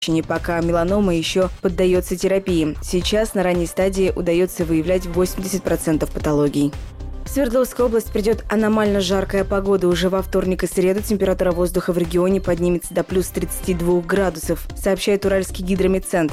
пока меланома еще поддается терапии. Сейчас на ранней стадии удается выявлять 80% патологий. В Свердловскую область придет аномально жаркая погода. Уже во вторник и среду температура воздуха в регионе поднимется до плюс 32 градусов, сообщает Уральский гидрометцентр.